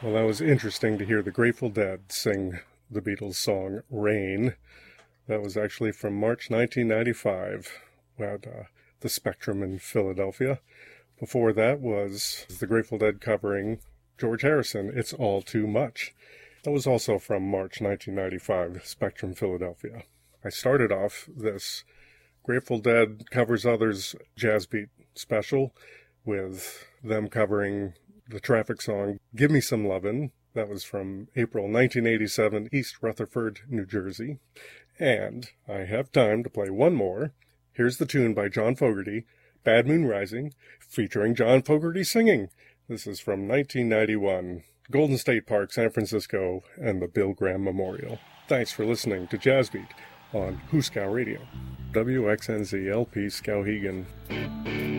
Well, that was interesting to hear the Grateful Dead sing the Beatles song Rain. That was actually from March 1995 at the Spectrum in Philadelphia. Before that was the Grateful Dead covering George Harrison, It's All Too Much. That was also from March 1995, Spectrum, Philadelphia. I started off this Grateful Dead Covers Others Jazz Beat special with them covering the Traffic song Give Me Some Lovin'. That was from April 1987, East Rutherford, New Jersey. And I have time to play one more. Here's the tune by John Fogerty, Bad Moon Rising, featuring John Fogerty singing. This is from 1991, Golden State Park, San Francisco, and the Bill Graham Memorial. Thanks for listening to Jazz Beat on Hooskow Radio. WXNZ LP Skowhegan.